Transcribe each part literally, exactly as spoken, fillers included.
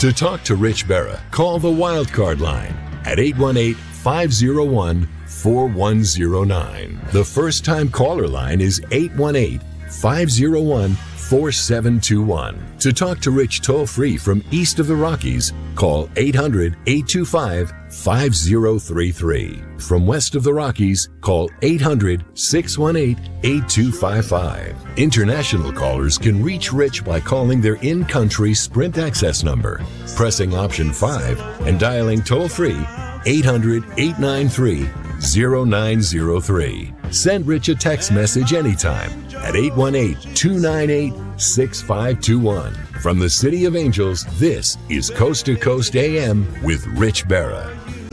To talk to Rich Berra, call the Wildcard line at eight one eight, five oh one, four one oh nine. The first-time caller line is eight one eight, five oh one, four seven two one. To talk to Rich toll-free from east of the Rockies, call eight hundred, eight two five, five oh three three. From west of the Rockies, call eight hundred, six one eight, eight two five five. International callers can reach Rich by calling their in-country Sprint access number, pressing option five, and dialing toll-free eight hundred, eight nine three, oh nine oh three. Send Rich a text message anytime at eight one eight, two nine eight, six five two one. From the City of Angels, this is Coast to Coast A M with Rich Berra.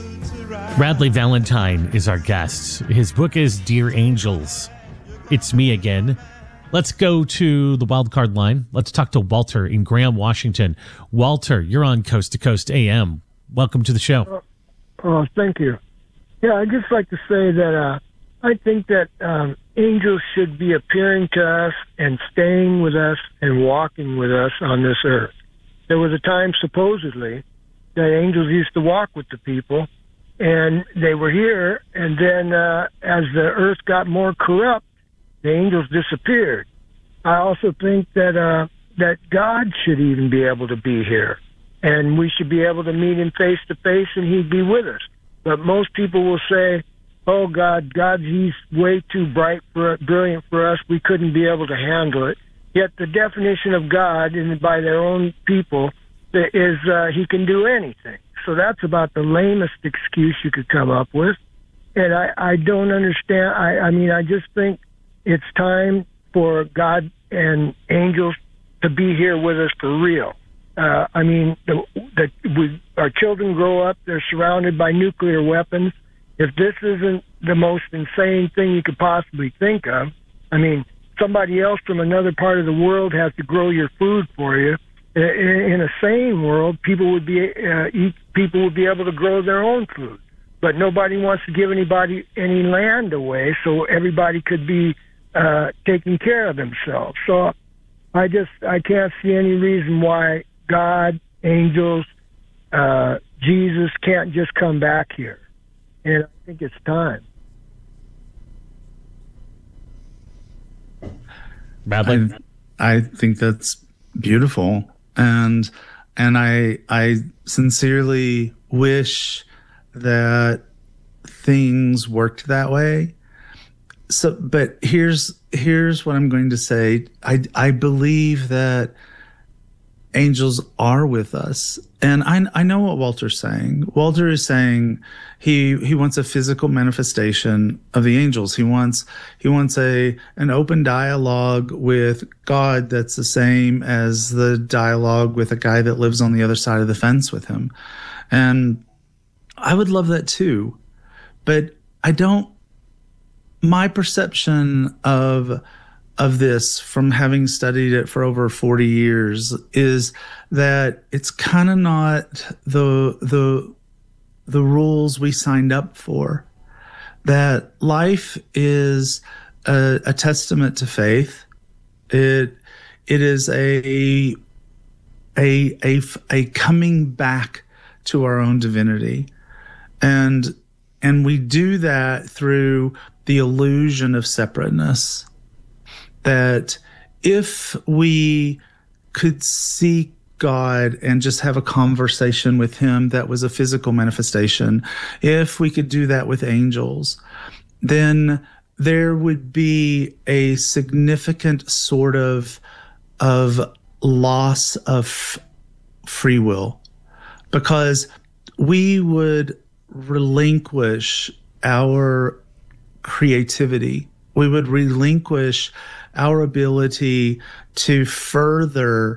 Bradley Valentine is our guest. His book is Dear Angels. It's me again. Let's go to the wildcard line. Let's talk to Walter in Graham, Washington. Walter, you're on Coast to Coast A M. Welcome to the show. Oh, uh, thank you. Yeah, I'd just like to say that uh, I think that um, angels should be appearing to us and staying with us and walking with us on this earth. There was a time, supposedly, that angels used to walk with the people, and they were here, and then uh, as the earth got more corrupt, the angels disappeared. I also think that uh, that God should even be able to be here, and we should be able to meet him face to face, and he'd be with us. But most people will say, oh, God, God, he's way too bright, for brilliant for us. We couldn't be able to handle it. Yet the definition of God, and by their own people, is uh, he can do anything. So that's about the lamest excuse you could come up with. And I, I don't understand. I, I mean, I just think it's time for God and angels to be here with us for real. Uh, I mean, the, the, we, our children grow up, they're surrounded by nuclear weapons. If this isn't the most insane thing you could possibly think of, I mean, somebody else from another part of the world has to grow your food for you. In, in a sane world, people would be uh, eat, people would be able to grow their own food, but nobody wants to give anybody any land away, so everybody could be uh, taking care of themselves. So I just I can't see any reason why God, angels, uh, Jesus can't just come back here. And I think it's time. Bradley? I, I think that's beautiful. And and I I sincerely wish that things worked that way. So but here's here's what I'm going to say. I I believe that angels are with us. And I I know what Walter's saying. Walter is saying he he wants a physical manifestation of the angels. He wants he wants a an open dialogue with God that's the same as the dialogue with a guy that lives on the other side of the fence with him. And I would love that too. But I don't my perception of of this from having studied it for over forty years is that it's kind of not the the the rules we signed up for. That life is a, a testament to faith. It it is a a a a coming back to our own divinity, and and we do that through the illusion of separateness. That if we could seek God and just have a conversation with him that was a physical manifestation, if we could do that with angels, then there would be a significant sort of, of loss of free will, because we would relinquish our creativity. We would relinquish our ability to further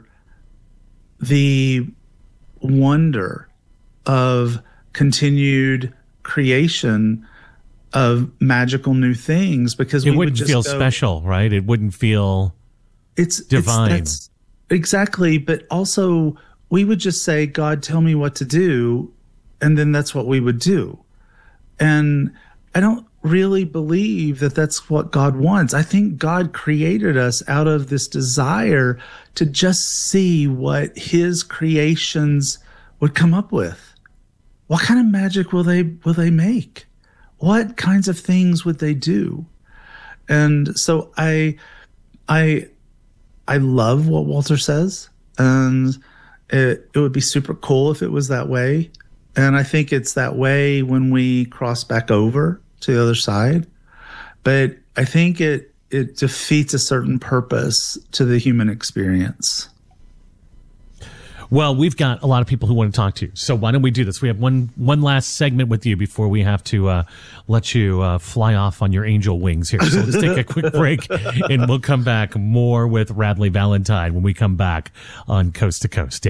the wonder of continued creation of magical new things, because it we wouldn't would just feel go, special, right? It wouldn't feel it's divine. It's, that's, exactly. But also we would just say, God, tell me what to do. And then that's what we would do. And I don't really believe that that's what God wants. I think God created us out of this desire to just see what his creations would come up with. What kind of magic will they will they make? What kinds of things would they do? And so I I I love what Walter says, and it it would be super cool if it was that way. And I think it's that way when we cross back over to the other side. But I think it it defeats a certain purpose to the human experience. Well, we've got a lot of people who want to talk to you. So why don't we do this? We have one one last segment with you before we have to uh, let you uh, fly off on your angel wings here. So let's take a quick break, and we'll come back more with Radley Valentine when we come back on Coast to Coast.